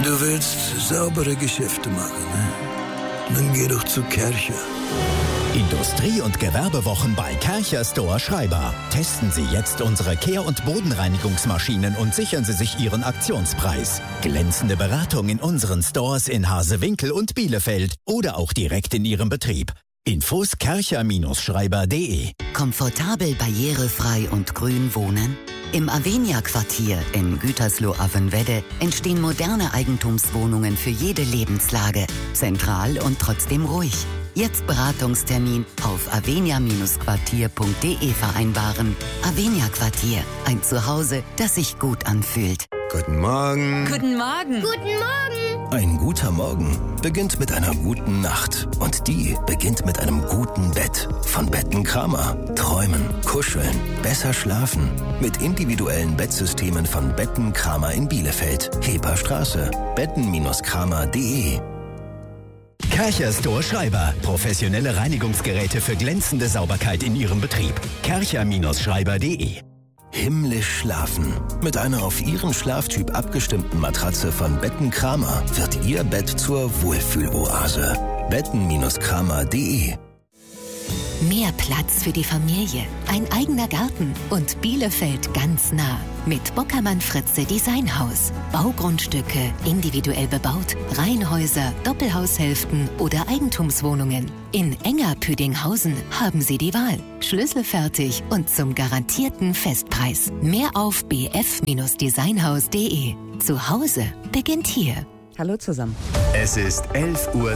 Du willst saubere Geschäfte machen, ne? Dann geh doch zu Kärcher. Industrie- und Gewerbewochen bei Kärcher Store Schreiber. Testen Sie jetzt unsere Kehr- und Bodenreinigungsmaschinen und sichern Sie sich Ihren Aktionspreis. Glänzende Beratung in unseren Stores in Hasewinkel und Bielefeld oder auch direkt in Ihrem Betrieb. Infos kärcher-schreiber.de. Komfortabel, barrierefrei und grün wohnen? Im Avenia-Quartier in Gütersloh-Avenwedde entstehen moderne Eigentumswohnungen für jede Lebenslage. Zentral und trotzdem ruhig. Jetzt Beratungstermin auf avenia-quartier.de vereinbaren. Avenia-Quartier, ein Zuhause, das sich gut anfühlt. Guten Morgen. Guten Morgen. Guten Morgen. Ein guter Morgen beginnt mit einer guten Nacht. Und die beginnt mit einem guten Bett. Von Betten Kramer. Träumen, kuscheln, besser schlafen. Mit individuellen Bettsystemen von Betten Kramer in Bielefeld. Heperstraße. betten-kramer.de. Kärcher Store Schreiber. Professionelle Reinigungsgeräte für glänzende Sauberkeit in Ihrem Betrieb. kärcher-schreiber.de. Himmlisch schlafen. Mit einer auf Ihren Schlaftyp abgestimmten Matratze von Betten Kramer wird Ihr Bett zur Wohlfühloase. betten-kramer.de. Mehr Platz für die Familie, ein eigener Garten und Bielefeld ganz nah. Mit Bockermann-Fritze Designhaus. Baugrundstücke, individuell bebaut, Reihenhäuser, Doppelhaushälften oder Eigentumswohnungen. In Enger-Püdinghausen haben Sie die Wahl. Schlüsselfertig und zum garantierten Festpreis. Mehr auf bf-designhaus.de. Zu Hause beginnt hier. Hallo zusammen. Es ist 11:30 Uhr.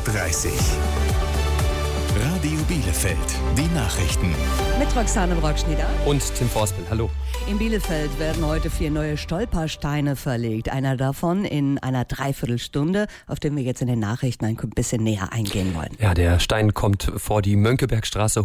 Radio Bielefeld, die Nachrichten. Mit Roxane Brockschnieder. Und Tim Forspel, hallo. In Bielefeld werden heute 4 neue Stolpersteine verlegt. Einer davon in einer Dreiviertelstunde, auf den wir jetzt in den Nachrichten ein bisschen näher eingehen wollen. Ja, der Stein kommt vor die Mönckebergstraße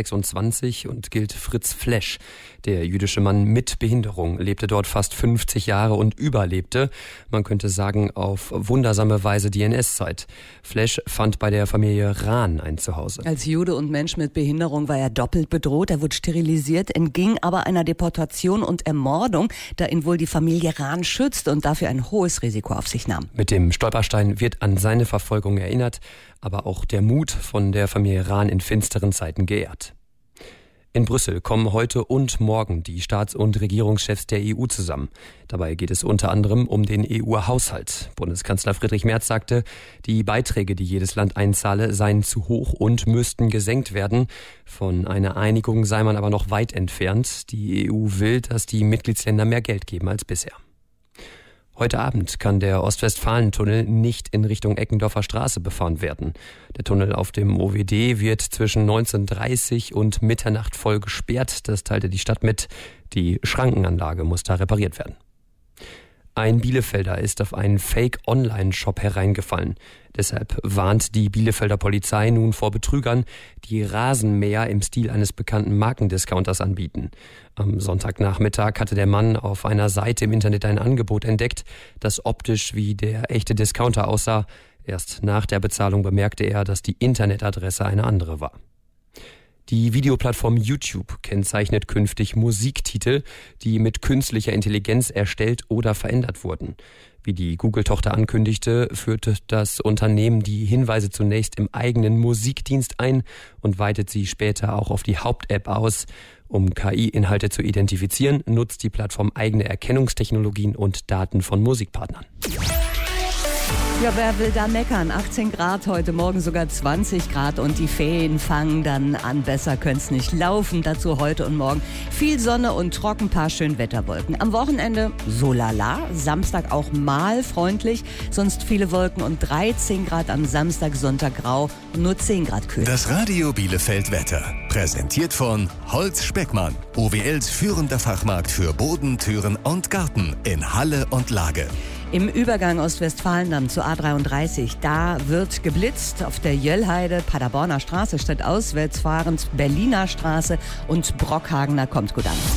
126 und gilt Fritz Flesch. Der jüdische Mann mit Behinderung lebte dort fast 50 Jahre und überlebte, man könnte sagen, auf wundersame Weise die NS-Zeit. Flesch fand bei der Familie Rahn ein Zuhause. Als Jude und Mensch mit Behinderung war er doppelt bedroht. Er wurde sterilisiert, entging aber einer Deportation und Ermordung, da ihn wohl die Familie Rahn schützte und dafür ein hohes Risiko auf sich nahm. Mit dem Stolperstein wird an seine Verfolgung erinnert, aber auch der Mut von der Familie Rahn in finsteren Zeiten geehrt. In Brüssel kommen heute und morgen die Staats- und Regierungschefs der EU zusammen. Dabei geht es unter anderem um den EU-Haushalt. Bundeskanzler Friedrich Merz sagte, die Beiträge, die jedes Land einzahle, seien zu hoch und müssten gesenkt werden. Von einer Einigung sei man aber noch weit entfernt. Die EU will, dass die Mitgliedsländer mehr Geld geben als bisher. Heute Abend kann der Ostwestfalen-Tunnel nicht in Richtung Eckendorfer Straße befahren werden. Der Tunnel auf dem OWD wird zwischen 19:30 und Mitternacht voll gesperrt. Das teilte die Stadt mit. Die Schrankenanlage muss da repariert werden. Ein Bielefelder ist auf einen Fake-Online-Shop hereingefallen. Deshalb warnt die Bielefelder Polizei nun vor Betrügern, die Rasenmäher im Stil eines bekannten Markendiscounters anbieten. Am Sonntagnachmittag hatte der Mann auf einer Seite im Internet ein Angebot entdeckt, das optisch wie der echte Discounter aussah. Erst nach der Bezahlung bemerkte er, dass die Internetadresse eine andere war. Die Videoplattform YouTube kennzeichnet künftig Musiktitel, die mit künstlicher Intelligenz erstellt oder verändert wurden. Wie die Google-Tochter ankündigte, führte das Unternehmen die Hinweise zunächst im eigenen Musikdienst ein und weitet sie später auch auf die Haupt-App aus. Um KI-Inhalte zu identifizieren, nutzt die Plattform eigene Erkennungstechnologien und Daten von Musikpartnern. Ja, wer will da meckern? 18 Grad, heute Morgen sogar 20 Grad und die Ferien fangen dann an. Besser könnte nicht laufen. Dazu heute und morgen viel Sonne und trocken, paar Schönwetterwolken. Am Wochenende so lala, Samstag auch mal freundlich, sonst viele Wolken und 13 Grad am Samstag, Sonntag grau und nur 10 Grad kühl. Das Radio Bielefeld Wetter. Präsentiert von Holz Speckmann. OWLs führender Fachmarkt für Boden, Türen und Garten in Halle und Lage. Im Übergang Ostwestfalen-Damm zur A33, da wird geblitzt auf der Jöllheide, Paderborner Straße statt auswärts fahrend, Berliner Straße und Brockhagener kommt gut an.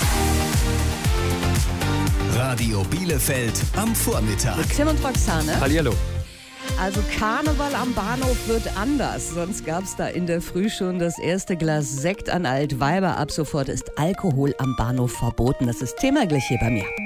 Radio Bielefeld am Vormittag. Mit Tim und Roxane. Hallihallo. Also Karneval am Bahnhof wird anders. Sonst gab's da in der Früh schon das erste Glas Sekt an Altweiber. Ab sofort ist Alkohol am Bahnhof verboten. Das ist Thema gleich hier bei mir.